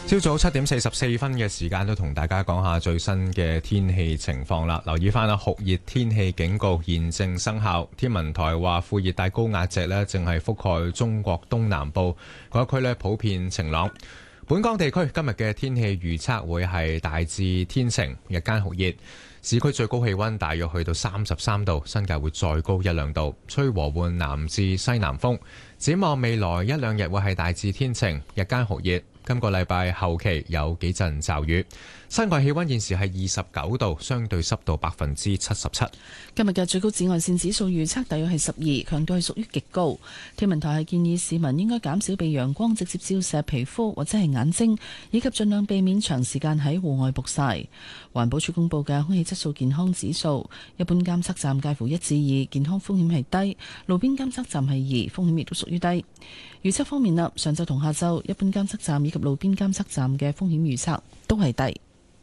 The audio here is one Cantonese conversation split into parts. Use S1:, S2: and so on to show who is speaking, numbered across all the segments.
S1: 朝早7:44嘅時間都同大家講下最新嘅天氣情況啦。留意翻啦，酷熱天氣警告現正生效。天文台話副熱帶高壓脊呢正係覆蓋中國東南部嗰一區呢，普遍晴朗。本港地區今日嘅天氣預測會係大致天晴，日間酷熱，市區最高氣溫大約去到33度，新界會再高1-2度，吹和緩南至西南風。展望未來1-2日會係大致天晴，日間酷熱。今個禮拜後期有幾陣驟雨。室外氣溫現時係29度，相對濕度77%。
S2: 今日嘅最高紫外線指數預測大約係12，強度係屬於極高。天文台係建議市民應該減少被陽光直接照射皮膚或者係眼睛，以及盡量避免長時間喺戶外曝曬。環保署公布嘅空氣質素健康指數，一般監測站介乎1至2，健康風險係低；路邊監測站係2，風險亦都屬於低。預測方面啦，上晝同下晝一般監測站以及路邊監測站嘅風險預測都係低。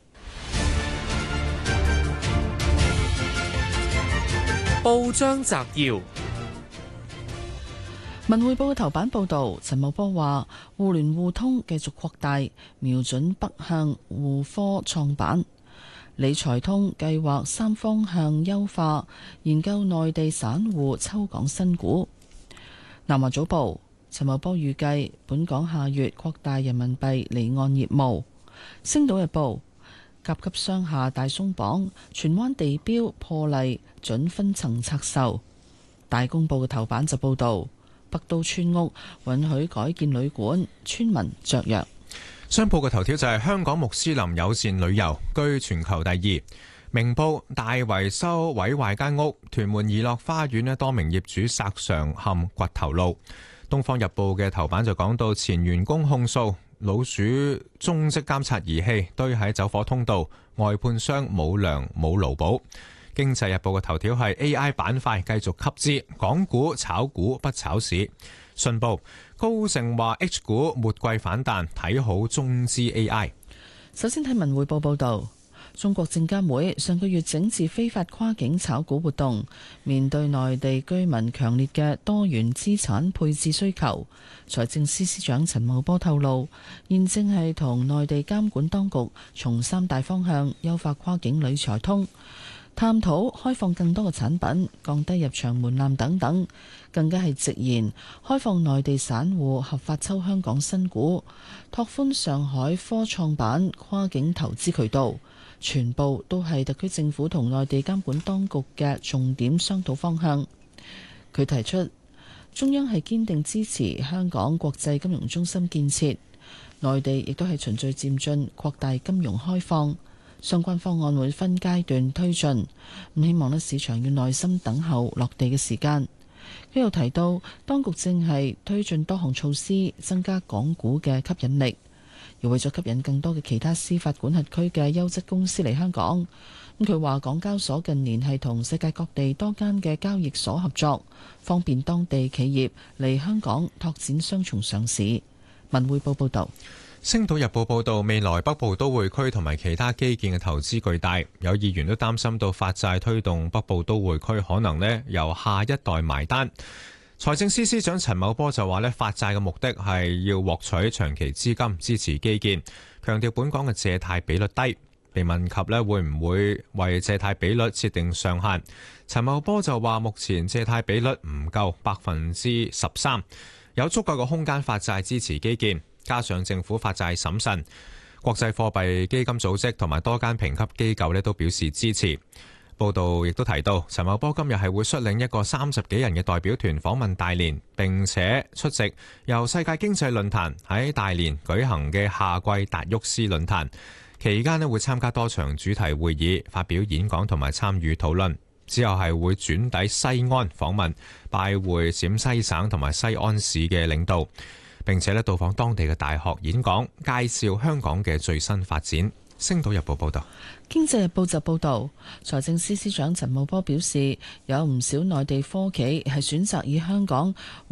S3: 報章摘要：
S2: 文匯報嘅頭版報道，陳茂波話互聯互通繼續擴大，瞄準北向互科創板。理財通計劃3方向優化，研究內地散戶抽港新股。南華早報，陳茂波預計本港下月擴大人民幣離岸業務。星島日報，甲級商廈大鬆綁，荃灣地標破例準分層拆售。大公報嘅頭版就報道，北都村屋允許改建旅館，村民雀躍。
S1: 商報嘅頭條就係香港穆斯林友善旅遊居全球第2。明報，大維修毀壞間屋，屯門怡樂花園多名業主索償陷掘頭路。東方日報嘅頭版就講到前員工控訴老鼠蹤跡監察儀器堆喺走火通道，外判商冇糧冇勞保。經濟日報嘅頭條係 AI 板塊繼續吸資，港股炒股不炒市。信報，高盛話 H 股末季反彈，睇好中資 AI。
S2: 首先睇文匯報報道。中國證監會上個月整治非法跨境炒股活動，面對內地居民強烈嘅多元資產配置需求，財政司司長陳茂波透露，現正係同內地監管當局從3大方向優化跨境理財通，探討開放更多嘅產品，降低入場門檻等等，更加係直言開放內地散戶合法抽香港新股，拓寬上海科創板跨境投資渠道。全部都係特區政府同內地監管當局嘅重點商討方向。佢提出，中央係堅定支持香港國際金融中心建設，內地亦都係循序漸進擴大金融開放，相關方案會分階段推進。咁希望市場要耐心等候落地嘅時間。佢又提到，當局正係推進多項措施，增加港股嘅吸引力。又為咗吸引更多嘅其他司法管轄區嘅優質公司嚟香港，佢話港交所近年係同世界各地多間嘅交易所合作，方便當地企業嚟香港拓展雙重上市。文匯報報道。
S1: 星島日報報道，未來北部都會區同埋其他基建嘅投資巨大，有議員都擔心到發債推動北部都會區可能由下一代埋單。財政司司長陳茂波就話發債嘅目的係要獲取長期資金支持基建，強調本港嘅借貸比率低。被問及會唔會為借貸比率設定上限，陳茂波就話目前借貸比率唔夠13%，有足夠嘅空間發債支持基建，加上政府發債審慎，國際貨幣基金組織同埋多間評級機構都表示支持。報道亦都提到，陳茂波今日係會率領一個30幾人嘅代表團訪問大連，並且出席由世界經濟論壇喺大連舉行嘅夏季達沃斯論壇，期間會參加多場主題會議，發表演講同埋參與討論。之後係會轉抵西安訪問，拜會陝西省同埋西安市嘅領導，並且到訪當地嘅大學演講，介紹香港嘅最新發展。星島日報報道。
S2: 經濟日報就報道，財政司司長陳茂波表示，有唔少內地科企係選擇以香港